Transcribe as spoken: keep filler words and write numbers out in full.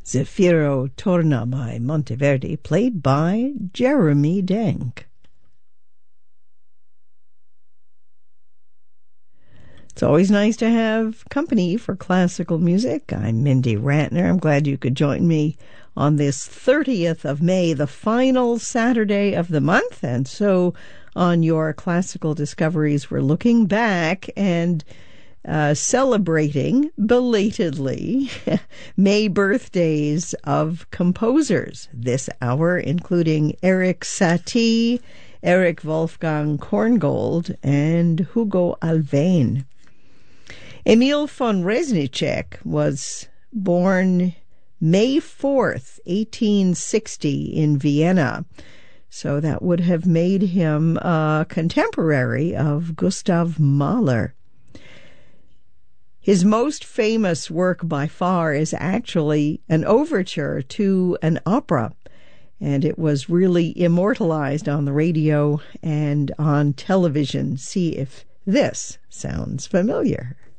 Zefiro Torna by Monteverdi, played by Jeremy Denk. It's always nice to have company for classical music. I'm Mindy Ratner. I'm glad you could join me on this thirtieth of May, the final Saturday of the month. And so on your classical discoveries, we're looking back and uh, celebrating belatedly May birthdays of composers this hour, including Erik Satie, Erich Wolfgang Korngold, and Hugo Alfvén. Emil von Reznicek was born May fourth, eighteen sixty in Vienna. So that would have made him a contemporary of Gustav Mahler. His most famous work by far is actually an overture to an opera, and it was really immortalized on the radio and on television. See if this sounds familiar.